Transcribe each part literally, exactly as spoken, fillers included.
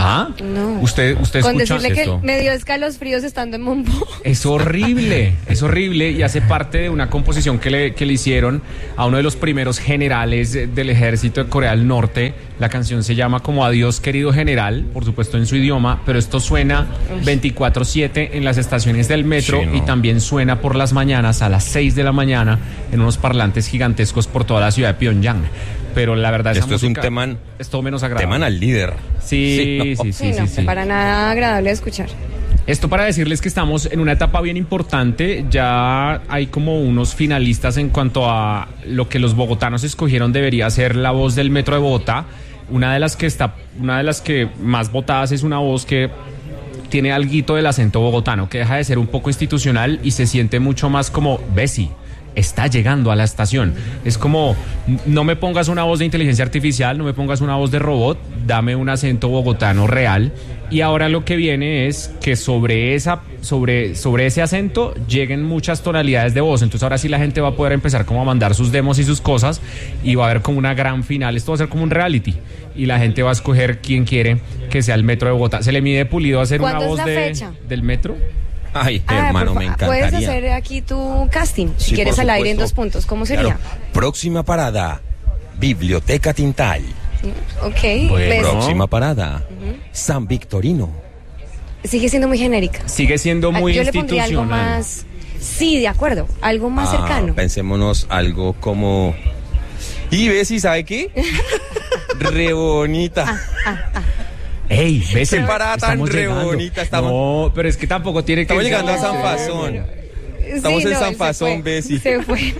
¿Ah? No. Usted, usted Con escucha decirle esto. que me dio escalofríos estando en Mompo. Es horrible, es horrible y hace parte de una composición que le, que le hicieron a uno de los primeros generales del ejército de Corea del Norte. La canción se llama como Adiós querido general, por supuesto en su idioma, pero esto suena veinticuatro siete en las estaciones del metro, sí, ¿no? Y también suena por las mañanas a las seis de la mañana en unos parlantes gigantescos por toda la ciudad de Pyongyang. Pero la verdad esto es un música tema es todo menos agradable. Teman al líder. Sí, sí, no. sí, sí, sí, sí, no, sí. Para nada agradable de escuchar. Esto para decirles que estamos en una etapa bien importante. Ya hay como unos finalistas en cuanto a lo que los bogotanos escogieron debería ser la voz del Metro de Bogotá. Una de las que está, una de las que más votadas es una voz que tiene alguito del acento bogotano, que deja de ser un poco institucional y se siente mucho más como Bessie. Está llegando a la estación. Es como, no me pongas una voz de inteligencia artificial, no me pongas una voz de robot, dame un acento bogotano real. Y ahora lo que viene es que sobre esa, sobre, sobre ese acento lleguen muchas tonalidades de voz. Entonces ahora sí la gente va a poder empezar como a mandar sus demos y sus cosas y va a haber como una gran final. Esto va a ser como un reality y la gente va a escoger quién quiere que sea el Metro de Bogotá. Se le mide Pulido hacer una voz de, del metro. Ay, ah, hermano, fa- me encantaría. Puedes hacer aquí tu casting, si sí, quieres al aire en dos puntos. ¿Cómo sería? Claro. Próxima parada, Biblioteca Tintal. Ok. Bueno. Próxima parada, uh-huh. San Victorino. Sigue siendo muy genérica. Sigue siendo muy Yo institucional. le pondría algo más... Sí, de acuerdo. Algo más ah, cercano. Pensémonos algo como... Y Bessie, ¿sabe qué? Re bonita. Ah, ah, ah. Ey, ves qué parada tan re llegando. bonita estamos. No, pero es que tampoco tiene que... Estamos llegando a San No, Fasón. pero- Estamos Sí, en no, San él se Fasón, fue, Bessie. Se fue.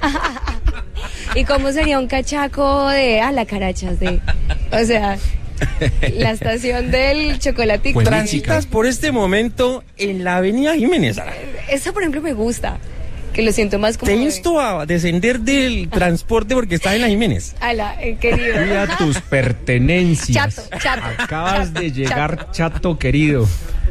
¿Y cómo sería un cachaco de... Ah, la carachas de... O sea, la estación del chocolatico. Pues, Transitas por este momento en la avenida Jiménez. Eso, por ejemplo, me gusta. Que lo siento más como... Te de- insto a descender del transporte porque estás en la Jiménez. Ala, eh, querido. Cuida tus pertenencias. Chato, chato. Acabas de llegar, chato querido.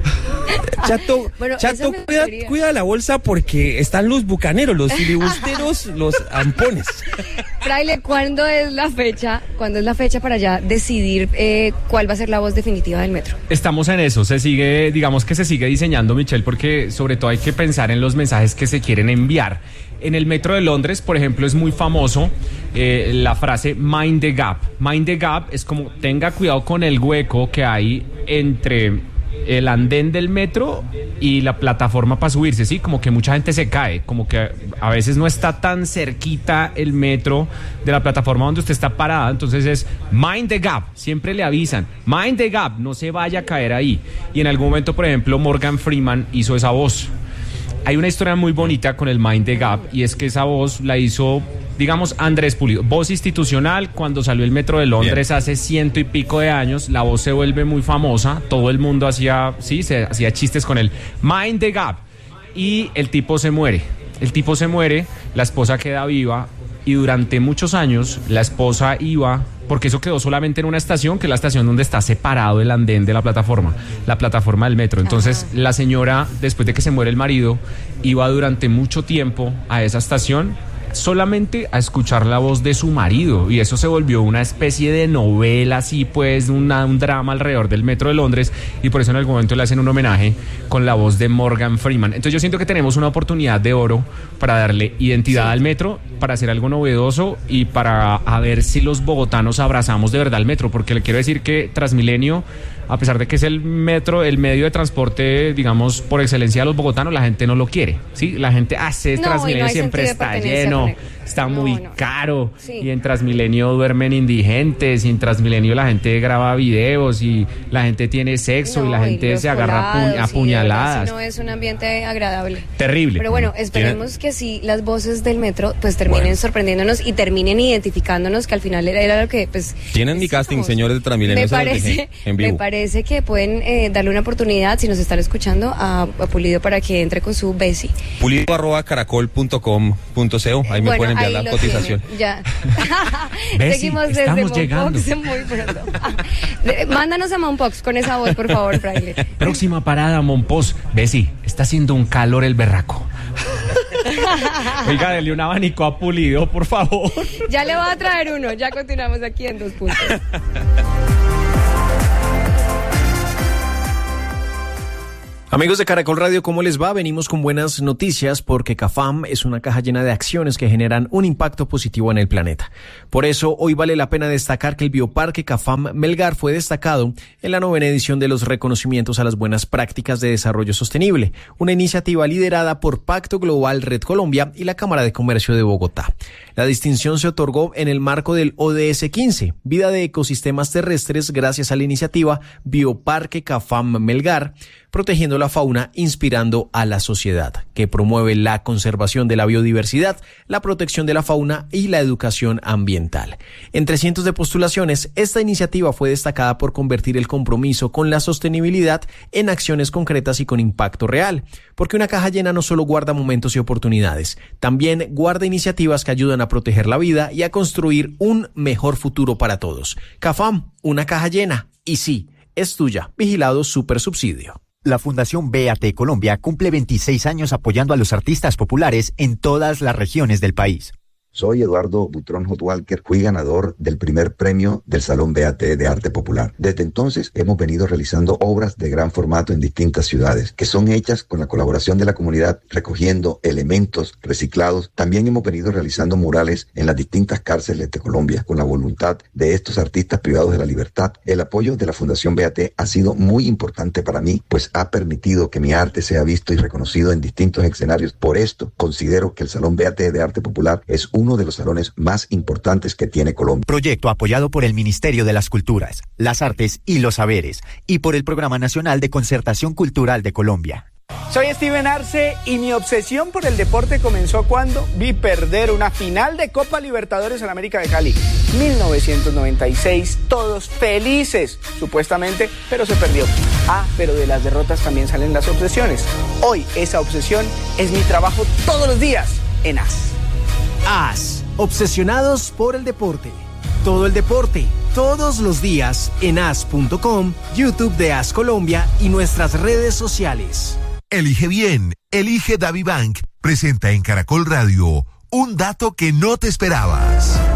Chato, Bueno, Chato, eso me cuida, gustaría. cuida la bolsa porque están los bucaneros, los filibusteros, los ampones. Fraile, ¿cuándo es la fecha? ¿Cuándo es la fecha para ya decidir eh, cuál va a ser la voz definitiva del metro? Estamos en eso, se sigue, digamos que se sigue diseñando, Michelle, porque sobre todo hay que pensar en los mensajes que se quieren enviar. En el metro de Londres, por ejemplo, es muy famoso eh, la frase Mind the Gap. Mind the Gap es como tenga cuidado con el hueco que hay entre el andén del metro y la plataforma para subirse, sí, como que mucha gente se cae, como que a veces no está tan cerquita el metro de la plataforma donde usted está parada, entonces es mind the gap, siempre le avisan, mind the gap, no se vaya a caer ahí. Y en algún momento, por ejemplo, Morgan Freeman hizo esa voz. Hay una historia muy bonita con el Mind the Gap y es que esa voz la hizo, digamos, Andrés Pulido. Voz institucional, cuando salió el Metro de Londres Bien. hace ciento y pico de años, la voz se vuelve muy famosa, todo el mundo hacía, sí, se hacía chistes con el Mind the Gap y el tipo se muere. El tipo se muere, la esposa queda viva y durante muchos años la esposa iba... porque eso quedó solamente en una estación, que es la estación donde está separado el andén de la plataforma, la plataforma del metro. Entonces, Ajá. la señora, después de que se muere el marido, iba durante mucho tiempo a esa estación solamente a escuchar la voz de su marido, y eso se volvió una especie de novela, así pues, una, un drama alrededor del metro de Londres, y por eso en algún momento le hacen un homenaje con la voz de Morgan Freeman. Entonces yo siento que tenemos una oportunidad de oro para darle identidad sí. al metro, para hacer algo novedoso y para a ver si los bogotanos abrazamos de verdad el metro, porque le quiero decir que Transmilenio, a pesar de que es el metro, el medio de transporte, digamos, por excelencia de los bogotanos, la gente no lo quiere, ¿sí? La gente hace no, Transmilenio, no siempre está lleno, está no, muy no. caro, sí. y en Transmilenio duermen indigentes, y en Transmilenio la gente graba videos, y la gente tiene sexo, no, y la gente y se agarra apu- apuñaladas. Sí, no es un ambiente agradable. Terrible. Pero bueno, esperemos ¿Tiene? que sí, las voces del metro, pues terminen bueno. sorprendiéndonos y terminen identificándonos, que al final era, era lo que, pues... Tienen mi casting, somos. señores de Transmilenio, me parece, en vivo. Me parece Parece que pueden eh, darle una oportunidad, si nos están escuchando, a, a Pulido para que entre con su Bessie. Pulido arroba caracol punto com punto co, ahí me bueno, pueden enviar la cotización. Tiene, ya. Bessie, seguimos desde Mompox muy pronto. Mándanos a Mompox con esa voz, por favor, Fraile. Próxima parada, Mompox. Bessie, está haciendo un calor el berraco. Oiga, denle un abanico a Pulido, por favor. Ya le voy a traer uno, ya continuamos aquí en Dos Puntos. Amigos de Caracol Radio, ¿cómo les va? Venimos con buenas noticias porque CAFAM es una caja llena de acciones que generan un impacto positivo en el planeta. Por eso, hoy vale la pena destacar que el Bioparque CAFAM Melgar fue destacado en la novena edición de los reconocimientos a las buenas prácticas de desarrollo sostenible, una iniciativa liderada por Pacto Global Red Colombia y la Cámara de Comercio de Bogotá. La distinción se otorgó en el marco del O D S quince, Vida de Ecosistemas Terrestres, gracias a la iniciativa Bioparque CAFAM Melgar, protegiendo la fauna, inspirando a la sociedad, que promueve la conservación de la biodiversidad, la protección de la fauna y la educación ambiental. Entre cientos de postulaciones, esta iniciativa fue destacada por convertir el compromiso con la sostenibilidad en acciones concretas y con impacto real, porque una caja llena no solo guarda momentos y oportunidades, también guarda iniciativas que ayudan a proteger la vida y a construir un mejor futuro para todos. CAFAM, una caja llena, y sí, es tuya. Vigilado Supersubsidio. La Fundación B A T Colombia cumple veintiséis años apoyando a los artistas populares en todas las regiones del país. Soy Eduardo Butrón Hot Walker, fui ganador del primer premio del Salón B A T de Arte Popular. Desde entonces hemos venido realizando obras de gran formato en distintas ciudades, que son hechas con la colaboración de la comunidad, recogiendo elementos reciclados. También hemos venido realizando murales en las distintas cárceles de Colombia, con la voluntad de estos artistas privados de la libertad. El apoyo de la Fundación B A T ha sido muy importante para mí, pues ha permitido que mi arte sea visto y reconocido en distintos escenarios. Por esto, considero que el Salón B A T de Arte Popular es uno de los salones más importantes que tiene Colombia. Proyecto apoyado por el Ministerio de las Culturas, las Artes y los Saberes y por el Programa Nacional de Concertación Cultural de Colombia. Soy Steven Arce y mi obsesión por el deporte comenzó cuando vi perder una final de Copa Libertadores en América de Cali. mil novecientos noventa y seis, todos felices, supuestamente, pero se perdió. Ah, pero de las derrotas también salen las obsesiones. Hoy esa obsesión es mi trabajo todos los días en A S. A S, obsesionados por el deporte. Todo el deporte, todos los días en A S punto com, YouTube de A S Colombia y nuestras redes sociales. Elige bien, elige DaviBank. Presenta en Caracol Radio un dato que no te esperabas.